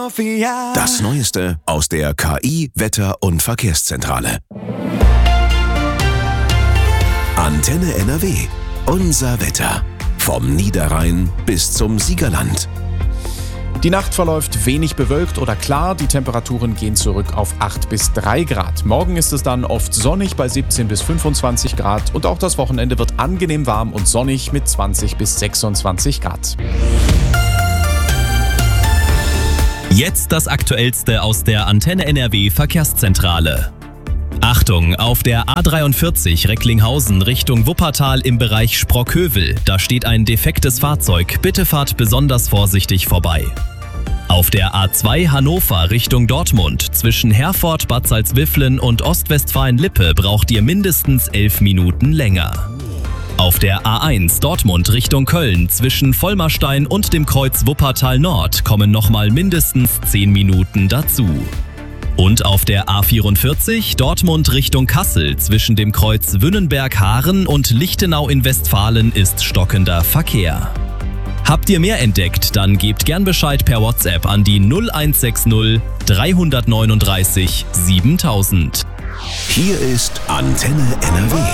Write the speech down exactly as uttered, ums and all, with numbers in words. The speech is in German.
Das Neueste aus der K I, Wetter- und Verkehrszentrale. Antenne N R W. Unser Wetter. Vom Niederrhein bis zum Siegerland. Die Nacht verläuft wenig bewölkt oder klar, die Temperaturen gehen zurück auf acht bis drei Grad. Morgen ist es dann oft sonnig bei siebzehn bis fünfundzwanzig Grad und auch das Wochenende wird angenehm warm und sonnig mit zwanzig bis sechsundzwanzig Grad. Jetzt das Aktuellste aus der Antenne N R W Verkehrszentrale. Achtung, auf der A dreiundvierzig Recklinghausen Richtung Wuppertal im Bereich Sprockhövel. Da steht ein defektes Fahrzeug. Bitte fahrt besonders vorsichtig vorbei. Auf der A zwei Hannover Richtung Dortmund zwischen Herford, Bad Salzwifflen und Ostwestfalen-Lippe braucht ihr mindestens elf Minuten länger. Auf der A eins Dortmund Richtung Köln zwischen Vollmerstein und dem Kreuz Wuppertal Nord kommen nochmal mindestens zehn Minuten dazu. Und auf der A vierundvierzig Dortmund Richtung Kassel zwischen dem Kreuz Wünnenberg-Haaren und Lichtenau in Westfalen ist stockender Verkehr. Habt ihr mehr entdeckt, dann gebt gern Bescheid per WhatsApp an die null eins sechs null drei neun drei siebentausend. Hier ist Antenne N R W.